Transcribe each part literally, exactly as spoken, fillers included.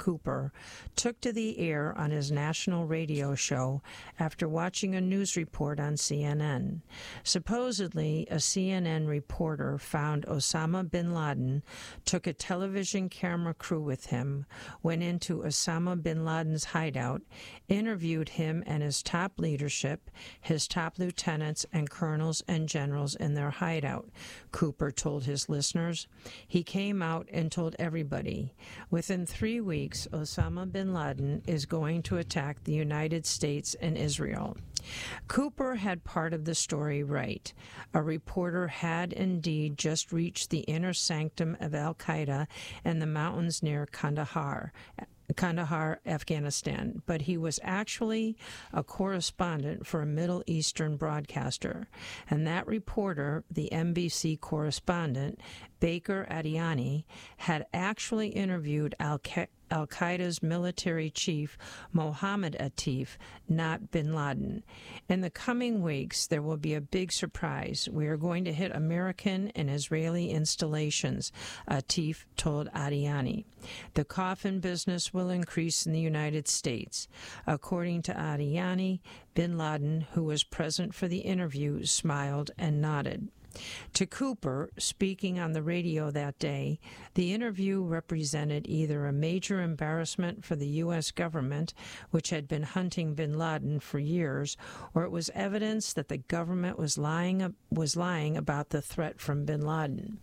Cooper, took to the air on his national radio show after watching a news report on C N N. Supposedly, a C N N reporter found Osama bin Laden, took a television camera crew with him, went into Osama bin Laden's hideout, interviewed him and his top leadership, his top lieutenants and colonels and generals in their hideout, Cooper told his listeners. He came out and told everybody, within three weeks, Osama bin Laden is going to attack the United States and Israel. Cooper had part of the story right. A reporter had indeed just reached the inner sanctum of al-Qaeda in the mountains near Kandahar, Kandahar, Afghanistan, but he was actually a correspondent for a Middle Eastern broadcaster, and that reporter, the N B C correspondent, Baker Adiani, had actually interviewed al-Qaeda Al-Qaeda's military chief, Mohammed Atif, not bin Laden. In the coming weeks, there will be a big surprise. We are going to hit American and Israeli installations, Atif told Adiani. The coffin business will increase in the United States. According to Adiani, bin Laden, who was present for the interview, smiled and nodded. To Cooper, speaking on the radio that day, the interview represented either a major embarrassment for the U S government, which had been hunting bin Laden for years, or it was evidence that the government was lying, was lying about the threat from bin Laden.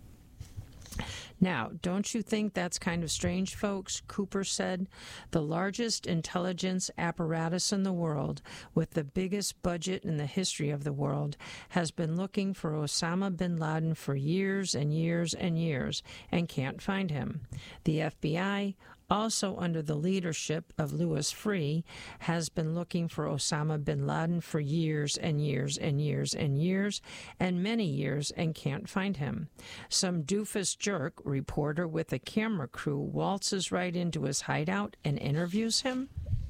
Now, don't you think that's kind of strange, folks? Cooper said. The largest intelligence apparatus in the world, with the biggest budget in the history of the world, has been looking for Osama bin Laden for years and years and years and can't find him. The F B I, also under the leadership of Louis Freeh, has been looking for Osama bin Laden for years and years and years and years and many years and can't find him. Some doofus jerk reporter with a camera crew waltzes right into his hideout and interviews him?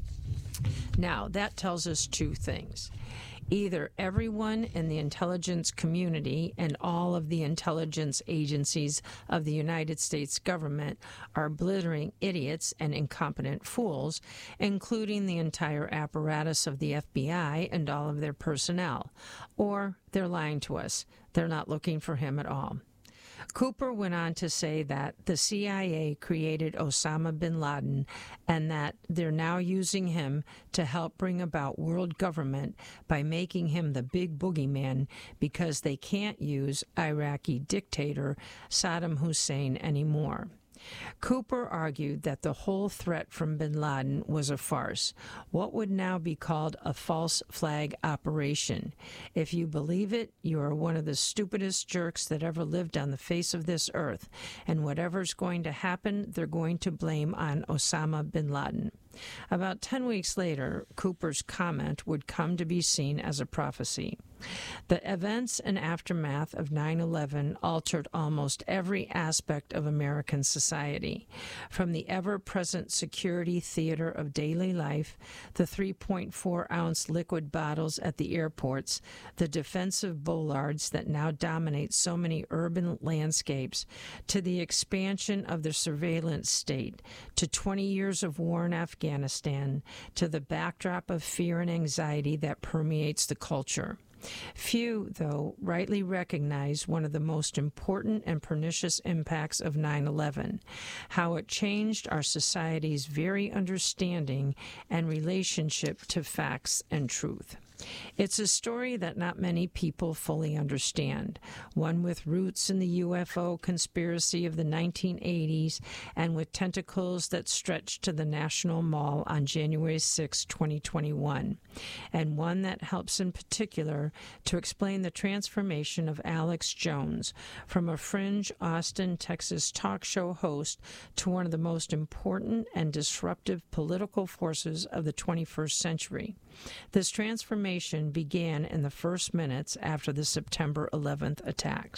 Now, that tells us two things. Either everyone in the intelligence community and all of the intelligence agencies of the United States government are blithering idiots and incompetent fools, including the entire apparatus of the F B I and all of their personnel, or they're lying to us. They're not looking for him at all. Cooper went on to say that the C I A created Osama bin Laden and that they're now using him to help bring about world government by making him the big boogeyman because they can't use Iraqi dictator Saddam Hussein anymore. Cooper argued that the whole threat from bin Laden was a farce, what would now be called a false flag operation. If you believe it, you are one of the stupidest jerks that ever lived on the face of this earth, and whatever's going to happen, they're going to blame on Osama bin Laden. About ten weeks later, Cooper's comment would come to be seen as a prophecy. The events and aftermath of nine eleven altered almost every aspect of American society, from the ever-present security theater of daily life, the three point four ounce liquid bottles at the airports, the defensive bollards that now dominate so many urban landscapes, to the expansion of the surveillance state, to twenty years of war in Afghanistan, to the backdrop of fear and anxiety that permeates the culture. Few, though, rightly recognize one of the most important and pernicious impacts of nine eleven, how it changed our society's very understanding and relationship to facts and truth. It's a story that not many people fully understand, one with roots in the U F O conspiracy of the nineteen eighties and with tentacles that stretch to the National Mall on January sixth, twenty twenty-one, and one that helps in particular to explain the transformation of Alex Jones from a fringe Austin, Texas talk show host to one of the most important and disruptive political forces of the twenty-first century. This transformation began in the first minutes after the September eleventh attacks.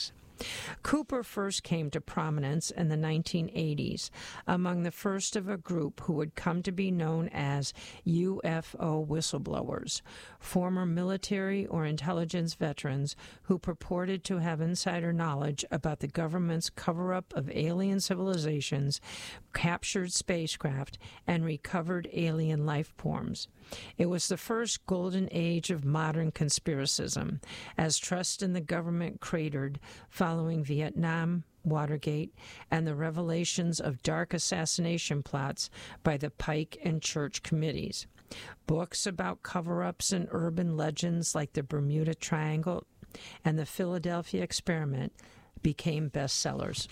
Cooper first came to prominence in the nineteen eighties, among the first of a group who would come to be known as U F O whistleblowers, former military or intelligence veterans who purported to have insider knowledge about the government's cover-up of alien civilizations, captured spacecraft, and recovered alien life forms. It was the first golden age of modern conspiracism, as trust in the government cratered following Vietnam, Watergate, and the revelations of dark assassination plots by the Pike and Church committees. Books about cover-ups and urban legends like the Bermuda Triangle and the Philadelphia Experiment became bestsellers.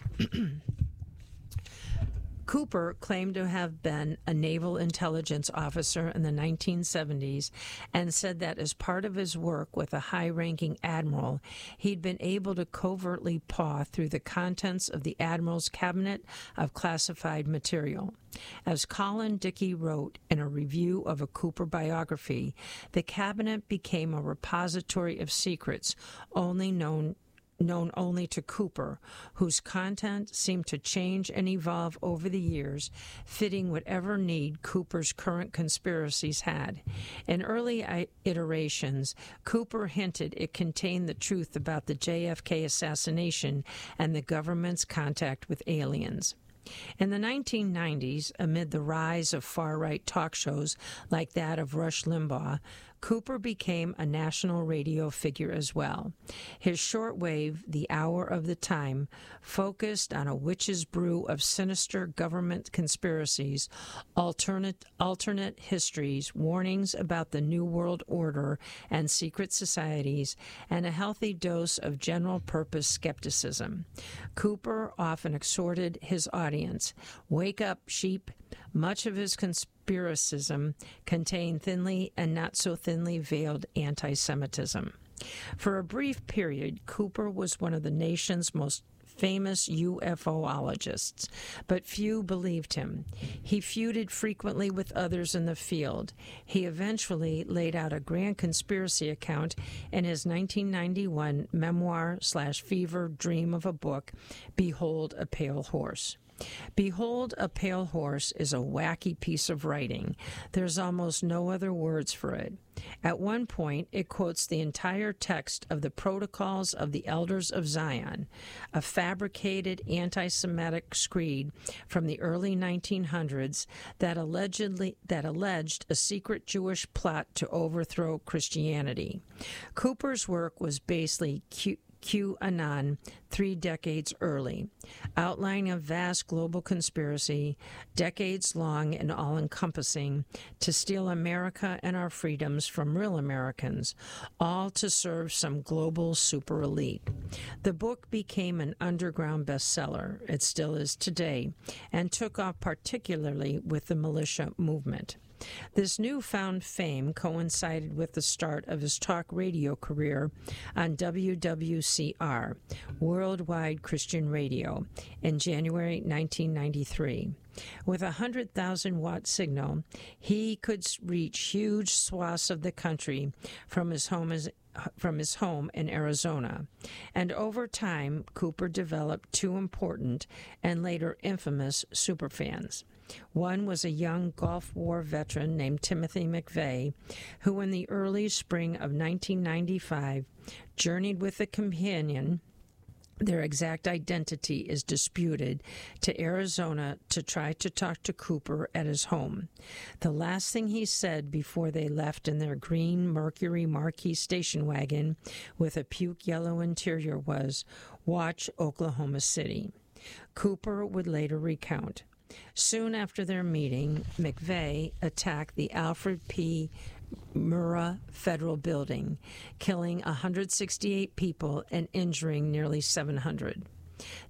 Cooper claimed to have been a naval intelligence officer in the nineteen seventies and said that as part of his work with a high-ranking admiral, he'd been able to covertly paw through the contents of the admiral's cabinet of classified material. As Colin Dickey wrote in a review of a Cooper biography, the cabinet became a repository of secrets only known known only to Cooper, whose content seemed to change and evolve over the years, fitting whatever need Cooper's current conspiracies had. In early iterations, Cooper hinted it contained the truth about the J F K assassination and the government's contact with aliens. In the nineteen nineties, amid the rise of far-right talk shows like that of Rush Limbaugh, Cooper became a national radio figure as well. His shortwave, The Hour of the Time, focused on a witch's brew of sinister government conspiracies, alternate, alternate histories, warnings about the New World Order and secret societies, and a healthy dose of general-purpose skepticism. Cooper often exhorted his audience, "Wake up, sheep." Much of his conspiracism contained thinly and not so thinly veiled anti-Semitism. For a brief period, Cooper was one of the nation's most famous U F O ologists, but few believed him. He feuded frequently with others in the field. He eventually laid out a grand conspiracy account in his nineteen ninety-one memoir slash fever dream of a book, Behold a Pale Horse. Behold a Pale Horse is a wacky piece of writing. There's almost no other words for it. At one point, it quotes the entire text of the Protocols of the Elders of Zion, a fabricated anti-Semitic screed from the early nineteen hundreds that allegedly that alleged a secret Jewish plot to overthrow Christianity. Cooper's work was basically Q- QAnon three decades early, outlining a vast global conspiracy, decades long and all-encompassing, to steal America and our freedoms from real Americans, all to serve some global super elite. The book became an underground bestseller, it still is today, and took off particularly with the militia movement. This newfound fame coincided with the start of his talk radio career on W W C R, Worldwide Christian Radio, in January nineteen ninety-three. With a one hundred thousand watt signal, he could reach huge swaths of the country from his home as from his home in Arizona. And over time, Cooper developed two important and later infamous superfans. One was a young Gulf War veteran named Timothy McVeigh, who in the early spring of nineteen ninety-five journeyed with a companion, their exact identity is disputed, to Arizona to try to talk to Cooper at his home. The last thing he said before they left in their green Mercury Marquis station wagon with a puke yellow interior was, "Watch Oklahoma City." Cooper would later recount. Soon after their meeting, McVeigh attacked the Alfred P. Murrah Federal Building, killing one hundred sixty-eight people and injuring nearly seven hundred.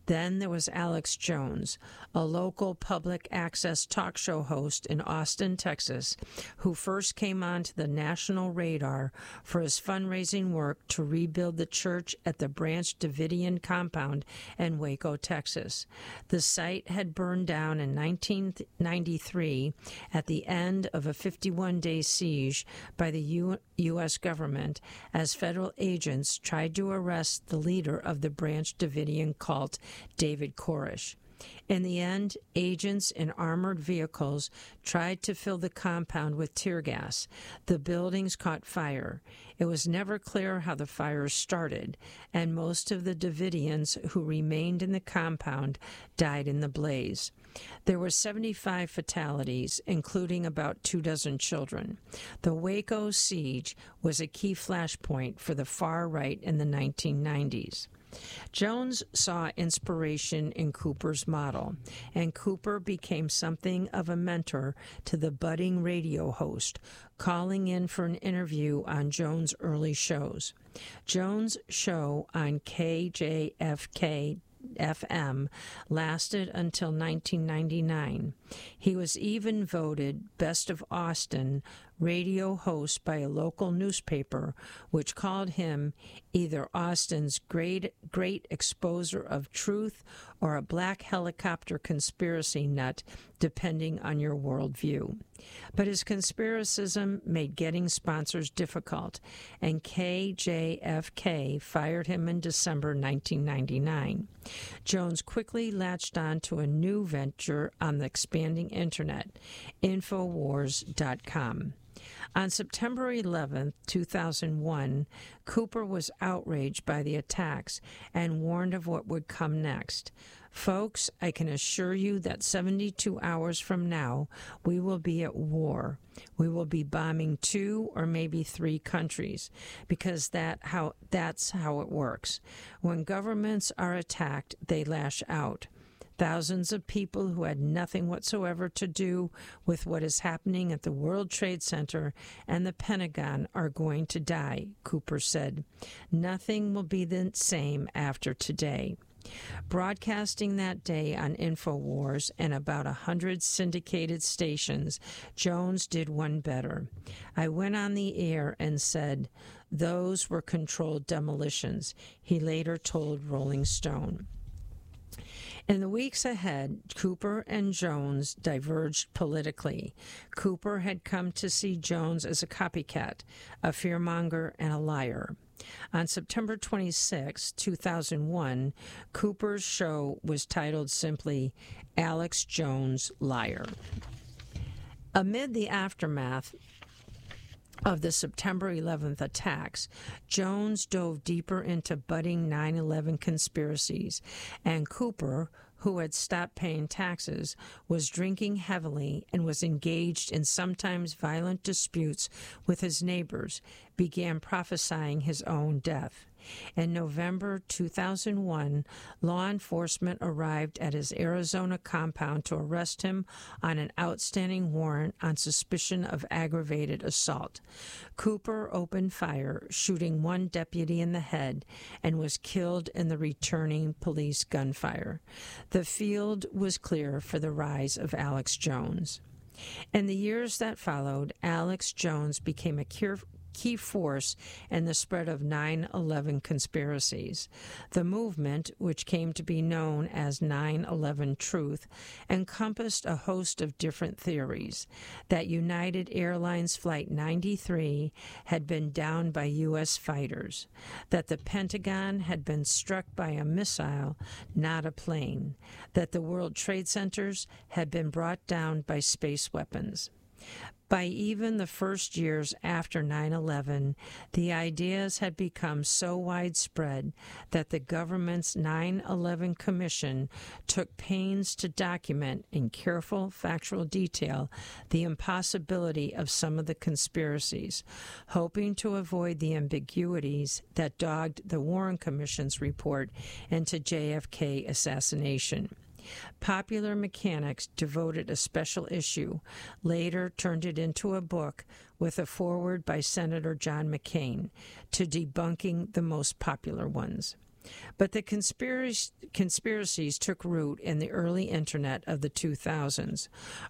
Then there was Alex Jones, a local public access talk show host in Austin, Texas, who first came onto the national radar for his fundraising work to rebuild the church at the Branch Davidian compound in Waco, Texas. The site had burned down in nineteen ninety-three at the end of a fifty-one day siege by the U- U.S. government as federal agents tried to arrest the leader of the Branch Davidian cult, David Koresh. In the end, agents in armored vehicles tried to fill the compound with tear gas. The buildings caught fire. It was never clear how the fires started, and most of the Davidians who remained in the compound died in the blaze. There were seventy-five fatalities, including about two dozen children. The Waco siege was a key flashpoint for the far right in the nineteen nineties. Jones saw inspiration in Cooper's model, and Cooper became something of a mentor to the budding radio host, calling in for an interview on Jones' early shows. Jones' show on K J F K F M lasted until nineteen ninety-nine. He was even voted Best of Austin radio host by a local newspaper, which called him either Austin's great great exposer of truth or a black helicopter conspiracy nut, depending on your worldview. But his conspiracism made getting sponsors difficult, and K J F K fired him in December nineteen ninety-nine. Jones quickly latched on to a new venture on the expanding internet, Infowars dot com. On September eleventh, two thousand one, Cooper was outraged by the attacks and warned of what would come next. Folks, I can assure you that seventy-two hours from now, we will be at war. We will be bombing two or maybe three countries, because that how that's how it works. When governments are attacked, they lash out. Thousands of people who had nothing whatsoever to do with what is happening at the World Trade Center and the Pentagon are going to die, Cooper said. Nothing will be the same after today. Broadcasting that day on InfoWars and about a hundred syndicated stations, Jones did one better. I went on the air and said, "Those were controlled demolitions," he later told Rolling Stone. In the weeks ahead, Cooper and Jones diverged politically. Cooper had come to see Jones as a copycat, a fearmonger, and a liar. On September twenty-sixth, two thousand one, Cooper's show was titled simply Alex Jones Liar. Amid the aftermath of the September eleventh attacks, Jones dove deeper into budding nine eleven conspiracies, and Cooper, who had stopped paying taxes, was drinking heavily and was engaged in sometimes violent disputes with his neighbors, began prophesying his own death. In November two thousand one, law enforcement arrived at his Arizona compound to arrest him on an outstanding warrant on suspicion of aggravated assault. Cooper opened fire, shooting one deputy in the head, and was killed in the returning police gunfire. The field was clear for the rise of Alex Jones. In the years that followed, Alex Jones became a cure key force in the spread of nine eleven conspiracies. The movement, which came to be known as nine eleven Truth, encompassed a host of different theories: that United Airlines Flight ninety-three had been downed by U S fighters, that the Pentagon had been struck by a missile, not a plane, that the World Trade Centers had been brought down by space weapons. By even the first years after nine eleven, the ideas had become so widespread that the government's nine eleven Commission took pains to document in careful, factual detail the impossibility of some of the conspiracies, hoping to avoid the ambiguities that dogged the Warren Commission's report into J F K assassination. Popular Mechanics devoted a special issue, later turned it into a book with a foreword by Senator John McCain, to debunking the most popular ones. But the conspiracy, conspiracies took root in the early internet of the two thousands.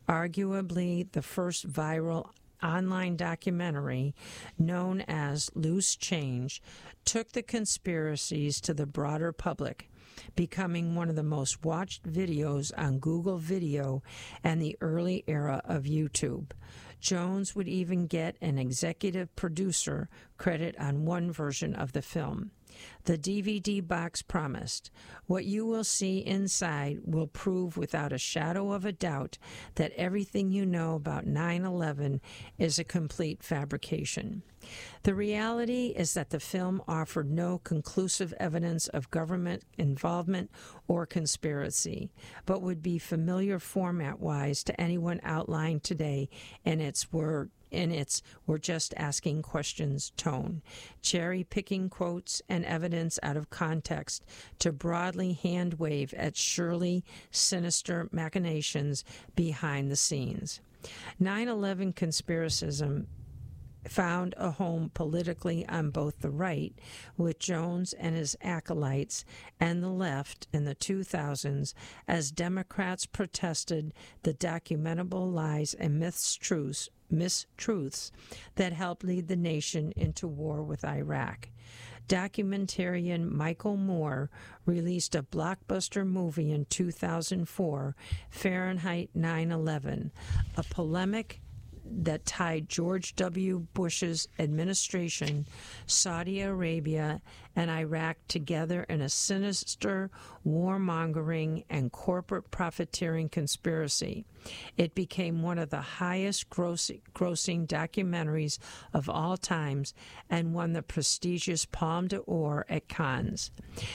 Arguably, the first viral online documentary, known as Loose Change, took the conspiracies to the broader public, becoming one of the most watched videos on Google Video and the early era of YouTube. Jones would even get an executive producer credit on one version of the film. The D V D box promised, "What you will see inside will prove without a shadow of a doubt that everything you know about nine eleven is a complete fabrication." The reality is that the film offered no conclusive evidence of government involvement or conspiracy, but would be familiar format-wise to anyone outlined today in its word in its "we're just asking questions" tone, cherry-picking quotes and evidence out of context to broadly hand-wave at surely sinister machinations behind the scenes. nine eleven conspiracism found a home politically on both the right, with Jones and his acolytes, and the left in the two thousands as Democrats protested the documentable lies and mistruths, mistruths that helped lead the nation into war with Iraq. Documentarian Michael Moore released a blockbuster movie in two thousand four, Fahrenheit nine eleven, a polemic that tied George W. Bush's administration, Saudi Arabia, and Iraq together in a sinister warmongering and corporate profiteering conspiracy. It became one of the highest gross, grossing documentaries of all times and won the prestigious Palme d'Or at Cannes.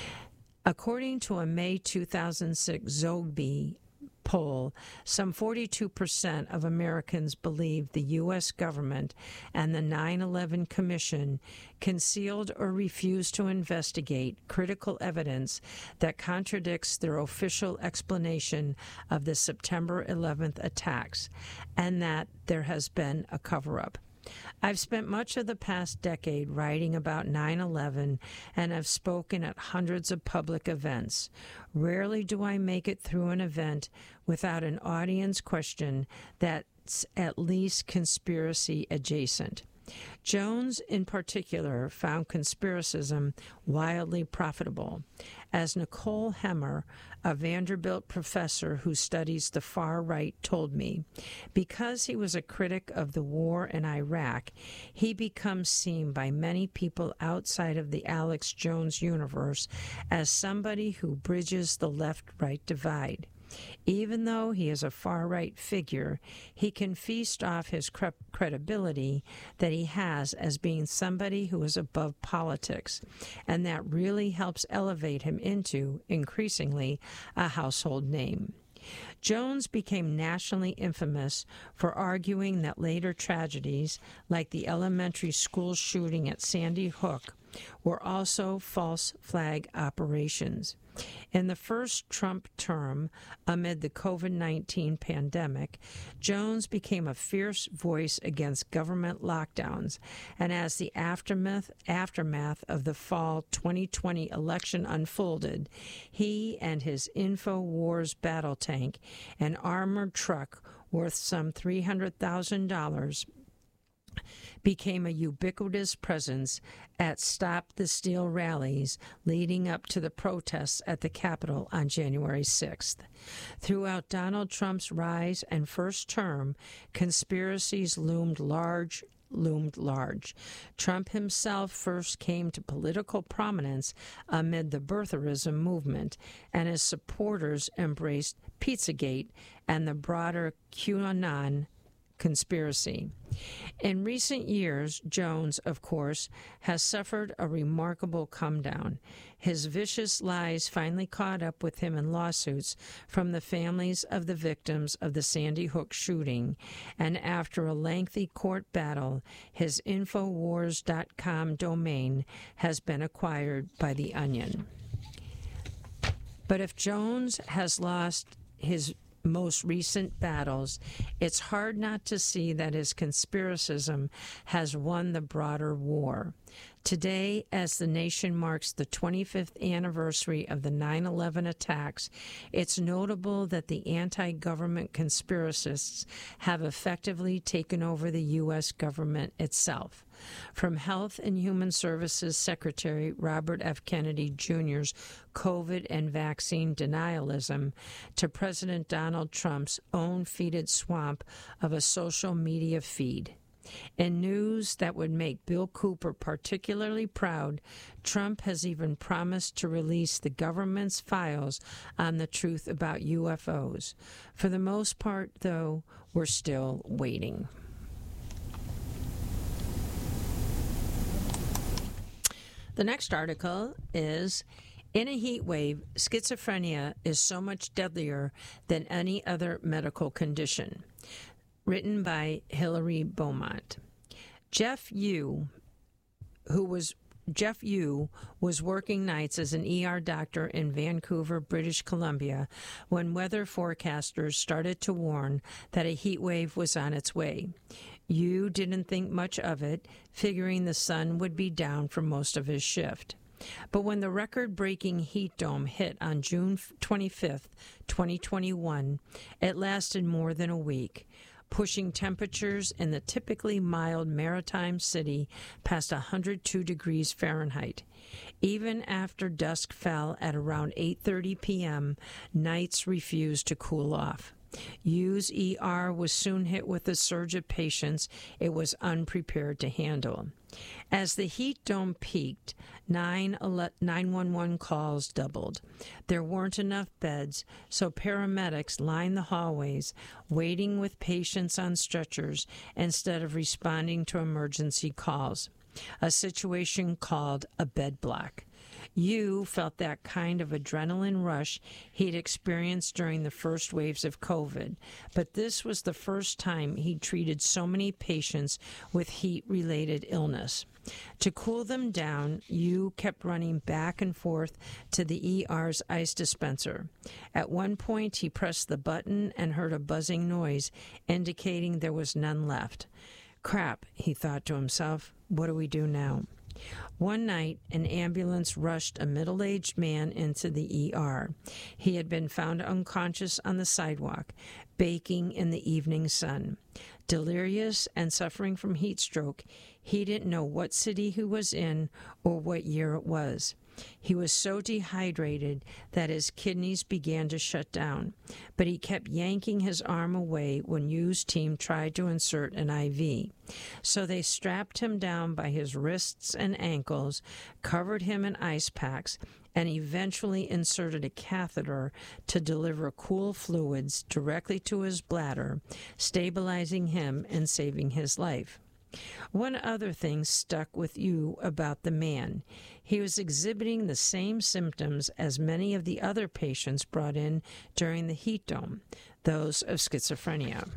According to a May two thousand six Zogby poll, some forty-two percent of Americans believe the U S government and the nine eleven Commission concealed or refused to investigate critical evidence that contradicts their official explanation of the September eleventh attacks, and that there has been a cover-up. I've spent much of the past decade writing about nine eleven and have spoken at hundreds of public events. Rarely do I make it through an event without an audience question that's at least conspiracy adjacent. Jones, in particular, found conspiracism wildly profitable. As Nicole Hemmer, a Vanderbilt professor who studies the far right, told me, because he was a critic of the war in Iraq, he becomes seen by many people outside of the Alex Jones universe as somebody who bridges the left-right divide. Even though he is a far-right figure, he can feast off his cre- credibility that he has as being somebody who is above politics, and that really helps elevate him into, increasingly, a household name. Jones became nationally infamous for arguing that later tragedies, like the elementary school shooting at Sandy Hook, were also false flag operations. In the first Trump term, amid the COVID nineteen pandemic, Jones became a fierce voice against government lockdowns, and as the aftermath, aftermath of the fall twenty twenty election unfolded, he and his InfoWars battle tank, an armored truck worth some three hundred thousand dollars, became a ubiquitous presence at Stop the Steal rallies leading up to the protests at the Capitol on January sixth. Throughout Donald Trump's rise and first term, conspiracies loomed large loomed large. Trump himself first came to political prominence amid the birtherism movement, and his supporters embraced Pizzagate and the broader QAnon conspiracy. In recent years, Jones, of course, has suffered a remarkable come-down. His vicious lies finally caught up with him in lawsuits from the families of the victims of the Sandy Hook shooting, and after a lengthy court battle, his Infowars dot com domain has been acquired by The Onion. But if Jones has lost his most recent battles, it's hard not to see that his conspiracism has won the broader war. Today, as the nation marks the twenty-fifth anniversary of the nine eleven attacks, it's notable that the anti-government conspiracists have effectively taken over the U S government itself. From Health and Human Services Secretary Robert F. Kennedy Junior's COVID and vaccine denialism to President Donald Trump's own feeded swamp of a social media feed. In news that would make Bill Cooper particularly proud, Trump has even promised to release the government's files on the truth about U F Os. For the most part, though, we're still waiting. The next article is, in a heat wave, schizophrenia is so much deadlier than any other medical condition. Written by Hilary Beaumont. Jeff Yu, who was Jeff Yu was working nights as an E R doctor in Vancouver, British Columbia, when weather forecasters started to warn that a heat wave was on its way. Yu didn't think much of it, figuring the sun would be down for most of his shift. But when the record-breaking heat dome hit on June twenty-fifth, twenty twenty-one, it lasted more than a week, pushing temperatures in the typically mild maritime city past one hundred two degrees Fahrenheit. Even after dusk fell at around eight thirty p.m., nights refused to cool off. Yu's E R was soon hit with a surge of patients it was unprepared to handle. As the heat dome peaked, nine one one calls doubled. There weren't enough beds, so paramedics lined the hallways, waiting with patients on stretchers instead of responding to emergency calls, a situation called a bed block. Yu felt that kind of adrenaline rush he'd experienced during the first waves of COVID, but this was the first time he'd treated so many patients with heat-related illness. To cool them down, Yu kept running back and forth to the E R's ice dispenser. At one point, he pressed the button and heard a buzzing noise, indicating there was none left. Crap, he thought to himself, what do we do now? One night, an ambulance rushed a middle-aged man into the E R. He had been found unconscious on the sidewalk, baking in the evening sun. Delirious and suffering from heat stroke, he didn't know what city he was in or what year it was. He was so dehydrated that his kidneys began to shut down, but he kept yanking his arm away when Yu's team tried to insert an I V. So they strapped him down by his wrists and ankles, covered him in ice packs, and eventually inserted a catheter to deliver cool fluids directly to his bladder, stabilizing him and saving his life. One other thing stuck with Yu about the man. He was exhibiting the same symptoms as many of the other patients brought in during the heat dome, those of schizophrenia.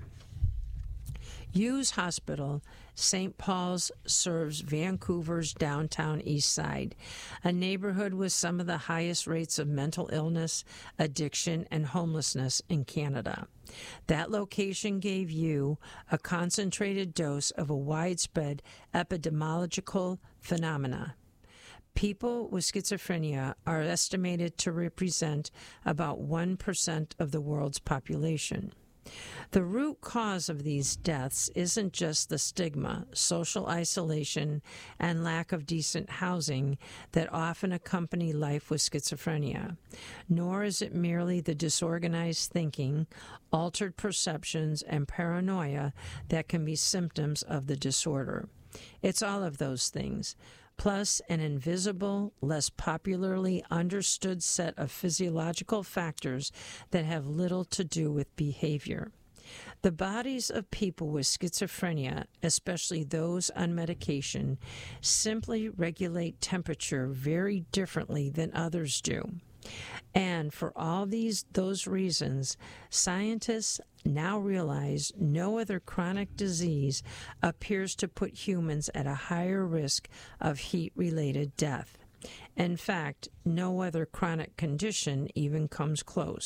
Yu's hospital, Saint Paul's, serves Vancouver's downtown east side, a neighborhood with some of the highest rates of mental illness, addiction, and homelessness in Canada. That location gave Yu a concentrated dose of a widespread epidemiological phenomena. People with schizophrenia are estimated to represent about one percent of the world's population. The root cause of these deaths isn't just the stigma, social isolation, and lack of decent housing that often accompany life with schizophrenia, nor is it merely the disorganized thinking, altered perceptions, and paranoia that can be symptoms of the disorder. It's all of those things, plus an invisible, less popularly understood set of physiological factors that have little to do with behavior. The bodies of people with schizophrenia, especially those on medication, simply regulate temperature very differently than others do. And for all these those reasons, scientists now realize no other chronic disease appears to put humans at a higher risk of heat-related death. In fact, no other chronic condition even comes close.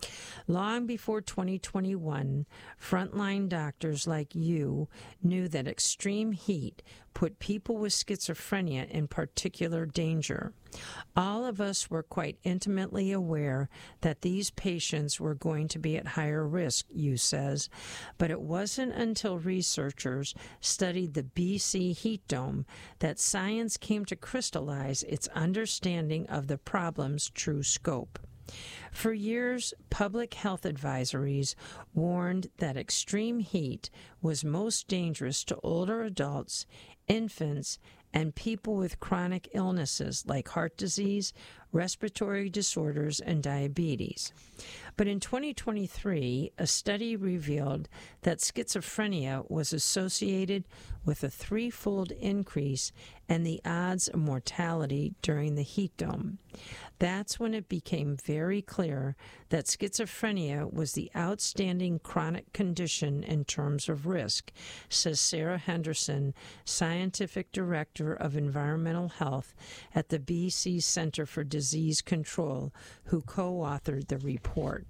Long before twenty twenty-one, frontline doctors like you knew that extreme heat put people with schizophrenia in particular danger. All of us were quite intimately aware that these patients were going to be at higher risk, Yu says, but it wasn't until researchers studied the B C heat dome that science came to crystallize its understanding of the problem's true scope. For years, public health advisories warned that extreme heat was most dangerous to older adults, infants, and people with chronic illnesses like heart disease, respiratory disorders, and diabetes. But in twenty twenty-three, a study revealed that schizophrenia was associated with a threefold increase in the odds of mortality during the heat dome. That's when it became very clear that schizophrenia was the outstanding chronic condition in terms of risk, says Sarah Henderson, Scientific Director of Environmental Health at the B C Center for Disease Control, who co-authored the report.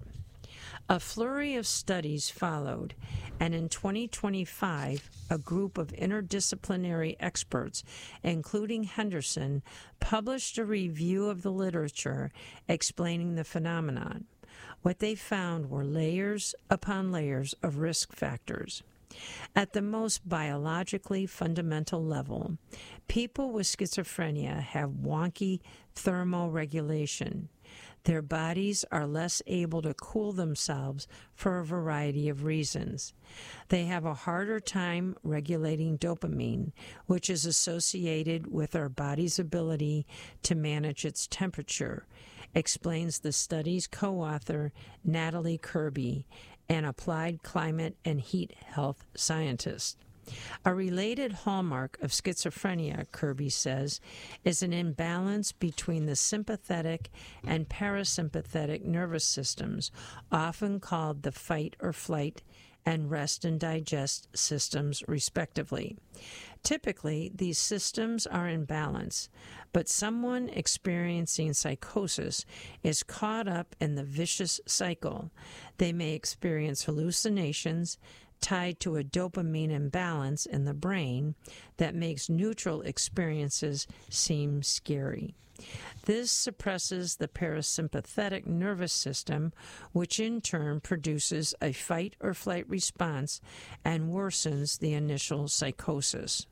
A flurry of studies followed, and in twenty twenty-five, a group of interdisciplinary experts, including Henderson, published a review of the literature explaining the phenomenon. What they found were layers upon layers of risk factors. At the most biologically fundamental level, people with schizophrenia have wonky thermoregulation. Their bodies are less able to cool themselves for a variety of reasons. They have a harder time regulating dopamine, which is associated with our body's ability to manage its temperature, explains the study's co-author Natalie Kirby, an applied climate and heat health scientist. A related hallmark of schizophrenia, Kirby says, is an imbalance between the sympathetic and parasympathetic nervous systems, often called the fight or flight and rest and digest systems, respectively. Typically, these systems are in balance, but someone experiencing psychosis is caught up in the vicious cycle. They may experience hallucinations tied to a dopamine imbalance in the brain that makes neutral experiences seem scary. This suppresses the parasympathetic nervous system, which in turn produces a fight or flight response and worsens the initial psychosis.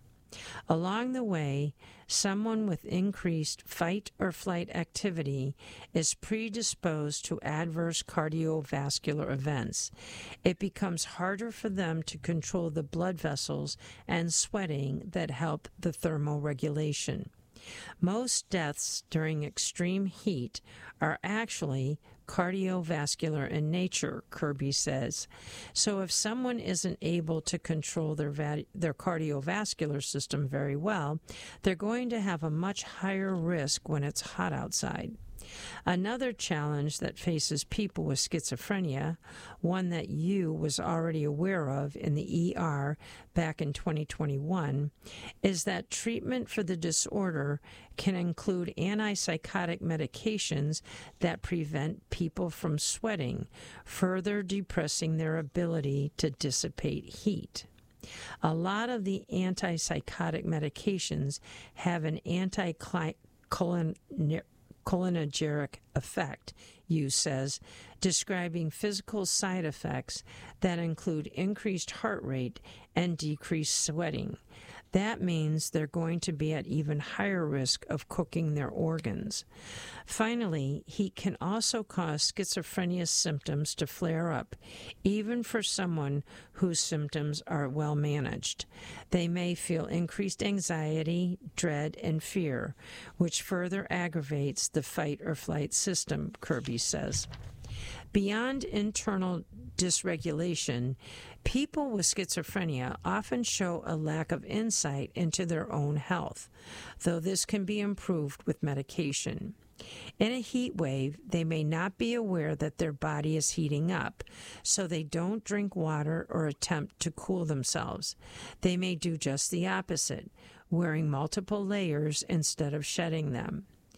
Along the way, someone with increased fight or flight activity is predisposed to adverse cardiovascular events. It becomes harder for them to control the blood vessels and sweating that help the thermoregulation. Most deaths during extreme heat are actually cardiovascular in nature, Kirby says. So if someone isn't able to control their va- their cardiovascular system very well, they're going to have a much higher risk when it's hot outside. Another challenge that faces people with schizophrenia, one that you was already aware of in the E R back in twenty twenty-one, is that treatment for the disorder can include antipsychotic medications that prevent people from sweating, further depressing their ability to dissipate heat. A lot of the antipsychotic medications have an anticholinergic cholinergic effect, Yu says, describing physical side effects that include increased heart rate and decreased sweating. That means they're going to be at even higher risk of cooking their organs. Finally, heat can also cause schizophrenia symptoms to flare up, even for someone whose symptoms are well managed. They may feel increased anxiety, dread, and fear, which further aggravates the fight or flight system, Kirby says. Beyond internal dysregulation, people with schizophrenia often show a lack of insight into their own health, though this can be improved with medication. In a heat wave, they may not be aware that their body is heating up, so they don't drink water or attempt to cool themselves. They may do just the opposite, wearing multiple layers instead of shedding them.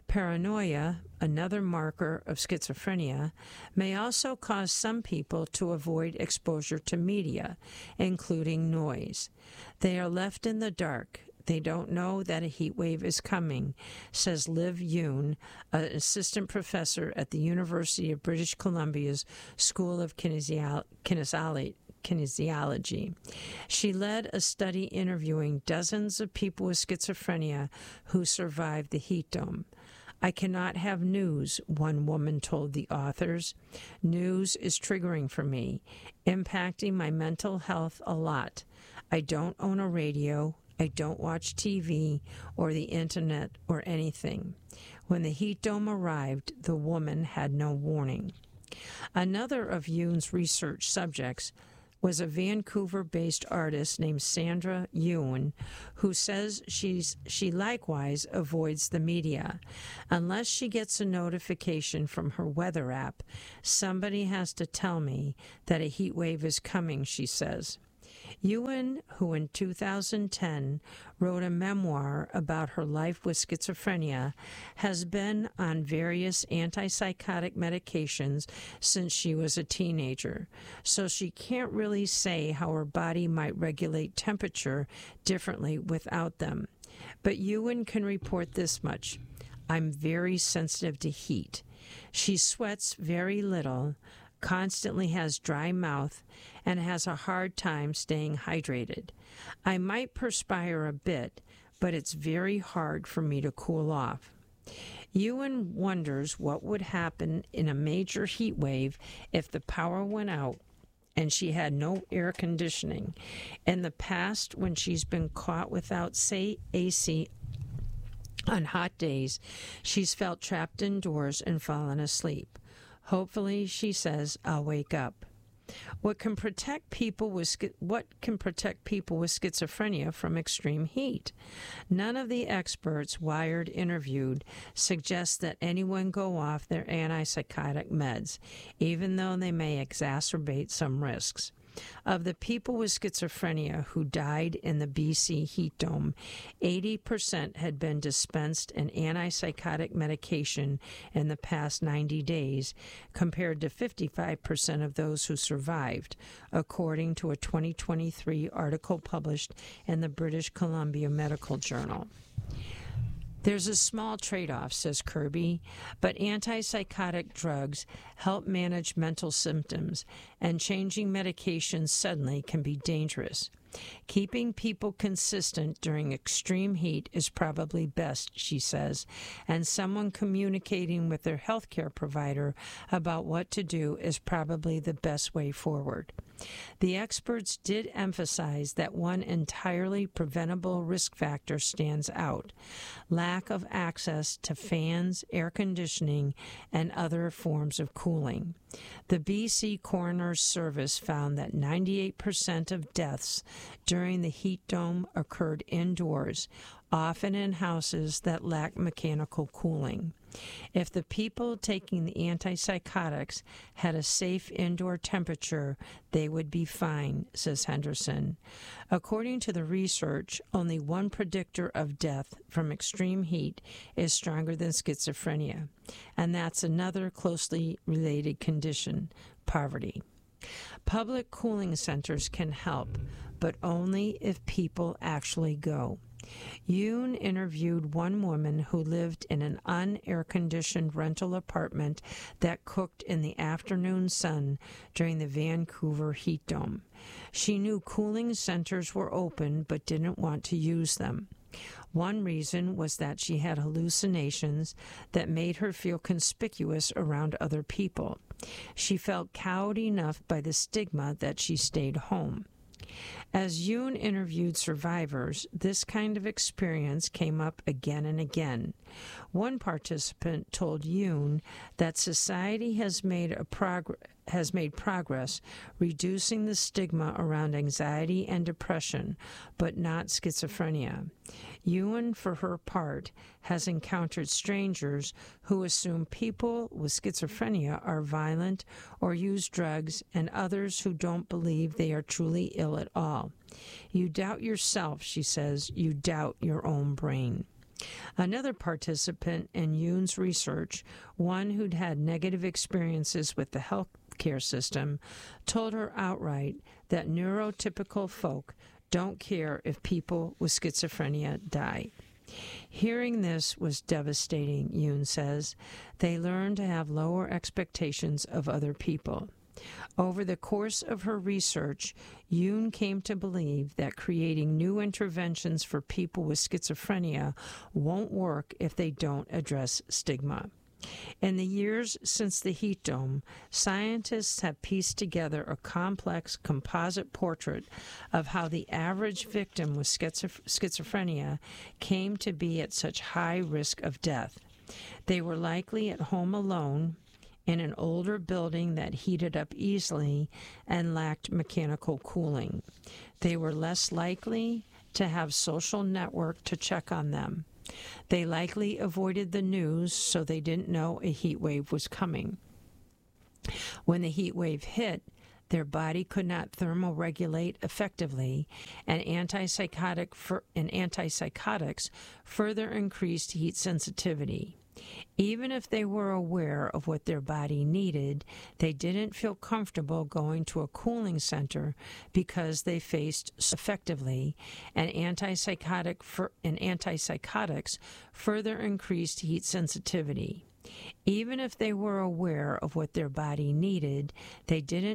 Paranoia, another marker of schizophrenia, may also cause some people to avoid exposure to media, including noise. They are left in the dark. They don't know that a heat wave is coming, says Liv Yoon, an assistant professor at the University of British Columbia's School of Kinesiolo- Kinesiology. Kinesiology. She led a study interviewing dozens of people with schizophrenia who survived the heat dome. I cannot have news, one woman told the authors. News is triggering for me, impacting my mental health a lot. I don't own a radio. I don't watch T V or the internet or anything. When the heat dome arrived, the woman had no warning. Another of Yoon's research subjects was a Vancouver-based artist named Sandra Yoon, who says she's she likewise avoids the media. Unless she gets a notification from her weather app, somebody has to tell me that a heat wave is coming, she says. Yoon, who in two thousand ten wrote a memoir about her life with schizophrenia, has been on various antipsychotic medications since she was a teenager, so she can't really say how her body might regulate temperature differently without them. But Yoon can report this much. I'm very sensitive to heat. She sweats very little, constantly has dry mouth, and has a hard time staying hydrated. I might perspire a bit, but it's very hard for me to cool off. Yoon wonders what would happen in a major heat wave if the power went out and she had no air conditioning. In the past, when she's been caught without, say, A C on hot days, she's felt trapped indoors and fallen asleep. Hopefully, she says, I'll wake up. What can protect people with what can protect people with schizophrenia from extreme heat? None of the experts Wired interviewed suggest that anyone go off their antipsychotic meds, even though they may exacerbate some risks. Of the people with schizophrenia who died in the B C heat dome, eighty percent had been dispensed an antipsychotic medication in the past ninety days, compared to fifty-five percent of those who survived, according to a twenty twenty-three article published in the British Columbia Medical Journal. There's a small trade-off, says Kirby, but antipsychotic drugs help manage mental symptoms, and changing medications suddenly can be dangerous. Keeping people consistent during extreme heat is probably best, she says, and someone communicating with their healthcare provider about what to do is probably the best way forward. The experts did emphasize that one entirely preventable risk factor stands out: lack of access to fans, air conditioning, and other forms of cooling. The B C Coroner's Service found that ninety-eight percent of deaths during the heat dome occurred indoors, often in houses that lack mechanical cooling. If the people taking the antipsychotics had a safe indoor temperature, they would be fine, says Henderson. According to the research, only one predictor of death from extreme heat is stronger than schizophrenia, and that's another closely related condition, poverty. Public cooling centers can help, but only if people actually go. Yoon interviewed one woman who lived in an un-air-conditioned rental apartment that cooked in the afternoon sun during the Vancouver heat dome. She knew cooling centers were open but didn't want to use them. One reason was that she had hallucinations that made her feel conspicuous around other people. She felt cowed enough by the stigma that she stayed home. As Yoon interviewed survivors, this kind of experience came up again and again. One participant told Yoon that society has made a progress has made progress reducing the stigma around anxiety and depression, but not schizophrenia. Yoon, for her part, has encountered strangers who assume people with schizophrenia are violent or use drugs, and others who don't believe they are truly ill at all. You doubt yourself, she says, you doubt your own brain. Another participant in Yoon's research, one who'd had negative experiences with the healthcare system, told her outright that neurotypical folk don't care if people with schizophrenia die. Hearing this was devastating, Yoon says. They learned to have lower expectations of other people. Over the course of her research, Yoon came to believe that creating new interventions for people with schizophrenia won't work if they don't address stigma. In the years since the heat dome, scientists have pieced together a complex composite portrait of how the average victim with schizoph- schizophrenia came to be at such high risk of death. They were likely at home alone, in an older building that heated up easily and lacked mechanical cooling. They were less likely to have social network to check on them. They likely avoided the news so they didn't know a heat wave was coming. When the heat wave hit, their body could not thermoregulate effectively, and antipsychotic for, and antipsychotics further increased heat sensitivity. Even if they were aware of what their body needed, they didn't feel comfortable going to a cooling center because they faced effectively, and antipsychotic for, and antipsychotics further increased heat sensitivity. Even if they were aware of what their body needed, they didn't